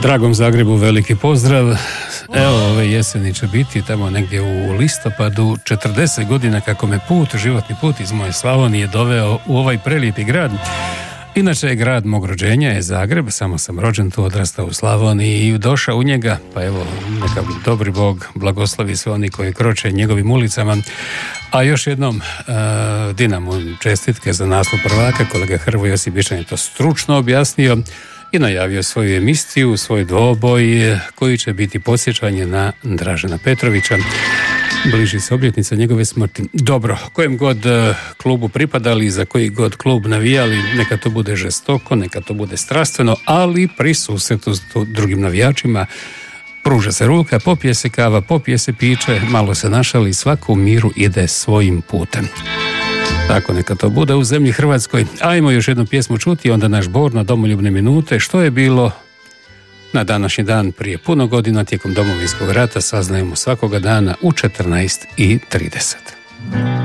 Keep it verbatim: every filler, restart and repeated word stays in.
Dragom Zagrebu veliki pozdrav. Evo, ove jeseni će biti tamo negdje u listopadu četrdeset godina kako me put, životni put iz moje Slavonije doveo u ovaj prelijepi grad. Inače je grad mog rođenja je Zagreb, samo sam rođen tu, odrastao u Slavoniji i došao u njega, pa evo, neka dobri Bog blagoslovi sve oni koji kroče njegovim ulicama. A još jednom uh, Dinamu čestitke za naslov prvaka, kolega Hrvoje Josip Bišan je to stručno objasnio i najavio svoju emisiju, svoj dvoboj koji će biti podsjećanje na Dražena Petrovića. Bliži se obljetnica njegove smrti. Dobro, kojem god klubu pripadali, za koji god klub navijali, neka to bude žestoko, neka to bude strastveno, ali pri susretu s drugim navijačima pruža se ruka, popije se kava, popije se piće, malo se našali, svako u miru ide svojim putem. Tako neka to bude u zemlji Hrvatskoj. Ajmo još jednu pjesmu čuti, onda naš bor na domoljubne minute. Što je bilo na današnji dan prije puno godina tijekom Domovinskog rata saznajemo svakoga dana u četrnaest i trideset.